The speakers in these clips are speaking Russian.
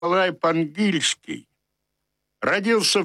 Николай Пангильский родился в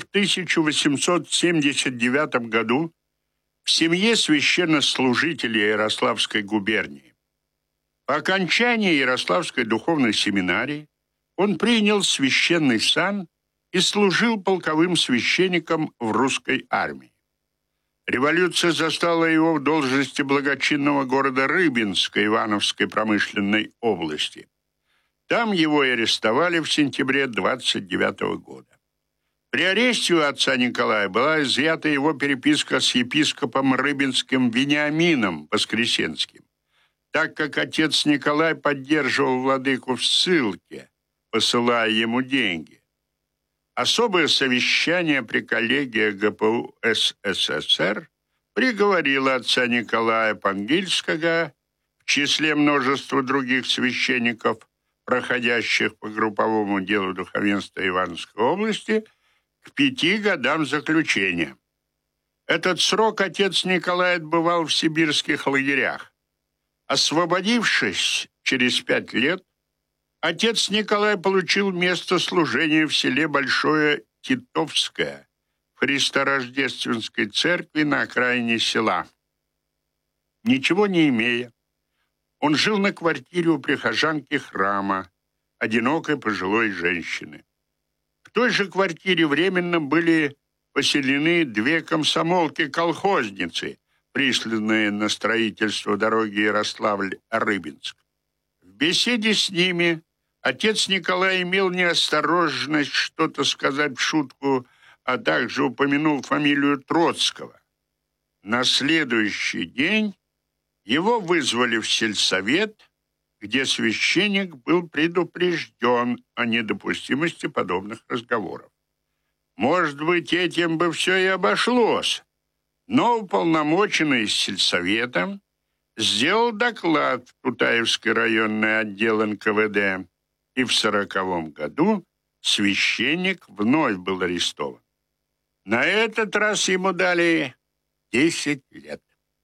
1879 году в семье священнослужителя Ярославской губернии. По окончании Ярославской духовной семинарии он принял священный сан и служил полковым священником в русской армии. Революция застала его в должности благочинного города Рыбинска Ивановской промышленной области. Там его арестовали в сентябре 29 года. При аресте у отца Николая была изъята его переписка с епископом Рыбинским Вениамином Воскресенским, так как отец Николай поддерживал владыку в ссылке, посылая ему деньги. Особое совещание при коллегии ГПУ СССР приговорило отца Николая Пангильского в числе множества других священников, проходящих по групповому делу духовенства Ивановской области, к 5 годам заключения. Этот срок отец Николай отбывал в сибирских лагерях. Освободившись через 5 лет, отец Николай получил место служения в селе Большое Титовское в Христорождественской церкви на окраине села. Ничего не имея, он жил на квартире у прихожанки храма, одинокой пожилой женщины. В той же квартире временно были поселены 2 комсомолки-колхозницы, присланные на строительство дороги Ярославль-Рыбинск. В беседе с ними отец Николай имел неосторожность что-то сказать в шутку, а также упомянул фамилию Троцкого. На следующий день его вызвали в сельсовет, где священник был предупрежден о недопустимости подобных разговоров. Может быть, этим бы все и обошлось, но уполномоченный сельсоветом сделал доклад в Тутаевский районный отдел НКВД, и в 1940 году священник вновь был арестован. На этот раз ему дали 10 лет.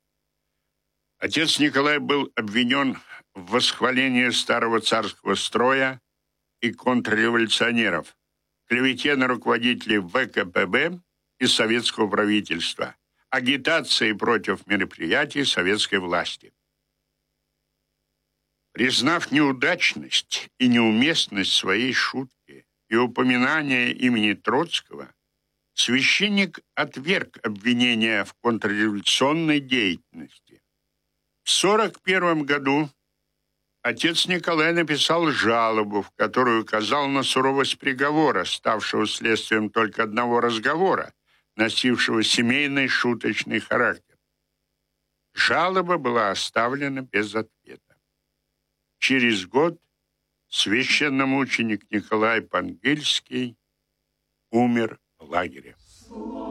Отец Николай был обвинен в восхвалении старого царского строя и контрреволюционеров, клевете на руководителей ВКПБ и советского правительства, агитации против мероприятий советской власти. Признав неудачность и неуместность своей шутки и упоминания имени Троцкого, священник отверг обвинения в контрреволюционной деятельности. В 1941 году отец Николай написал жалобу, в которой указал на суровость приговора, ставшего следствием только одного разговора, носившего семейный шуточный характер. Жалоба была оставлена без ответа. Через год священномученик Николай Пангильский умер в лагере.